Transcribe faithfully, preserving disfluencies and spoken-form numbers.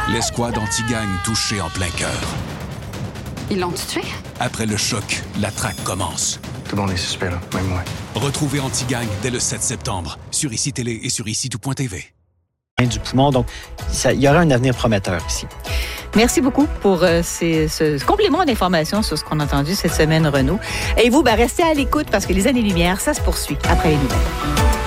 L'escouade anti-gang touchée en plein cœur. Ils l'ont tué? Après le choc, la traque commence. Tout le monde est suspect, là, même moi. Retrouvez Anti-Gang dès le sept septembre sur I C I Télé et sur ici tout point t v. Du poumon, donc ça, il y aura un avenir prometteur ici. Merci beaucoup pour euh, ces, ce complément d'informations sur ce qu'on a entendu cette semaine, Renaud. Et vous, ben, restez à l'écoute parce que les années-lumière, ça se poursuit après les nouvelles.